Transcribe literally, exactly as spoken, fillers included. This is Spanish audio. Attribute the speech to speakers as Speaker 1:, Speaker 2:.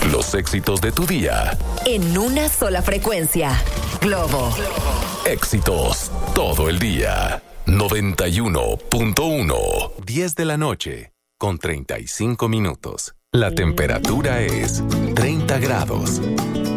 Speaker 1: Los éxitos de tu día.
Speaker 2: En una sola frecuencia. Globo.
Speaker 1: Éxitos todo el día. noventa y uno punto uno. diez de la noche con treinta y cinco minutos. La temperatura es treinta grados.